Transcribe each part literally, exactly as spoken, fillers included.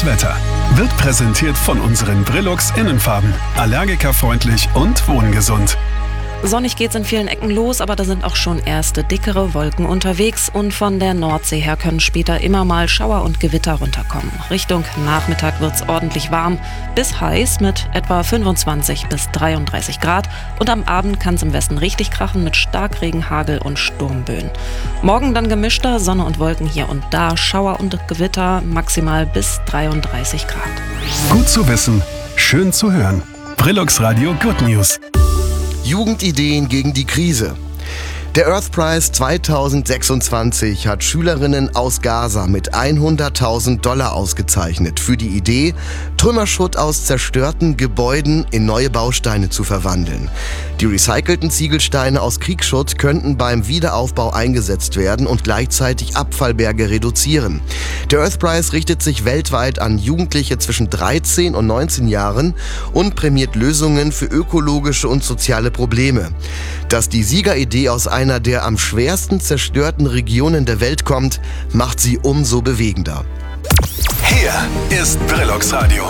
Das Wetter wird präsentiert von unseren Brilux Innenfarben. Allergikerfreundlich und wohngesund. Sonnig geht's in vielen Ecken los, aber da sind auch schon erste dickere Wolken unterwegs und von der Nordsee her können später immer mal Schauer und Gewitter runterkommen. Richtung Nachmittag wird's ordentlich warm bis heiß mit etwa fünfundzwanzig bis dreiunddreißig Grad und am Abend kann's im Westen richtig krachen mit Starkregen, Hagel und Sturmböen. Morgen dann gemischter, Sonne und Wolken hier und da, Schauer und Gewitter maximal bis dreiunddreißig Grad. Gut zu wissen, schön zu hören. Brilux Radio Good News. Jugendideen gegen die Krise. Der Earth Prize zweitausendsechsundzwanzig hat Schülerinnen aus Gaza mit hunderttausend Dollar ausgezeichnet für die Idee, Trümmerschutt aus zerstörten Gebäuden in neue Bausteine zu verwandeln. Die recycelten Ziegelsteine aus Kriegsschutt könnten beim Wiederaufbau eingesetzt werden und gleichzeitig Abfallberge reduzieren. Der Earth Prize richtet sich weltweit an Jugendliche zwischen dreizehn und neunzehn Jahren und prämiert Lösungen für ökologische und soziale Probleme. Dass die Siegeridee aus einer der am schwersten zerstörten Regionen der Welt kommt, macht sie umso bewegender. Hier ist Brilux Radio.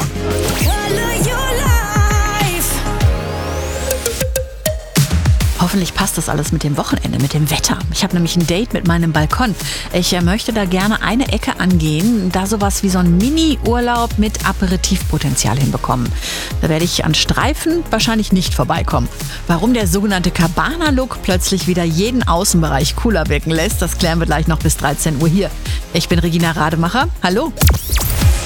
Hoffentlich passt das alles mit dem Wochenende, mit dem Wetter. Ich habe nämlich ein Date mit meinem Balkon. Ich äh, möchte da gerne eine Ecke angehen, da sowas wie so ein Mini-Urlaub mit Aperitivpotenzial hinbekommen. Da werde ich an Streifen wahrscheinlich nicht vorbeikommen. Warum der sogenannte Cabana-Look plötzlich wieder jeden Außenbereich cooler wirken lässt, das klären wir gleich noch bis dreizehn Uhr hier. Ich bin Regina Rademacher. Hallo.